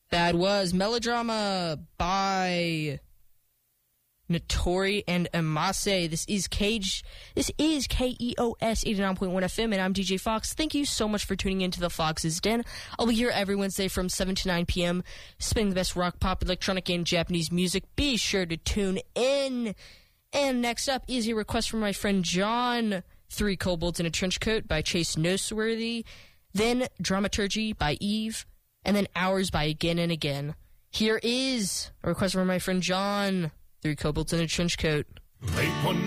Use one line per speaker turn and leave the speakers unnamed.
That was Melodrama by Notori and Amase. This is KEOS 89.1 FM, and I'm DJ Fox. Thank you so much for tuning in to the Fox's Den. I'll be here every Wednesday from 7 to 9 p.m. spinning the best rock, pop, electronic, and Japanese music. Be sure to tune in. And next up is a request from my friend John. 3 Kobolds in a Trench Coat by Chase Noseworthy. Then Dramaturgy by Eve. And then Hours by Again and Again. Here is a request from my friend John. 3 Kobolds in a Trench Coat.
Late one